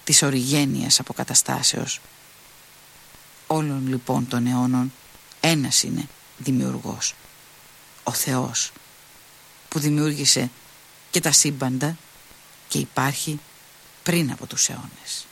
της οριγένειας αποκαταστάσεως. Όλων λοιπόν των αιώνων ένας είναι δημιουργός, ο Θεός, που δημιούργησε και τα σύμπαντα και υπάρχει πριν από τους αιώνες.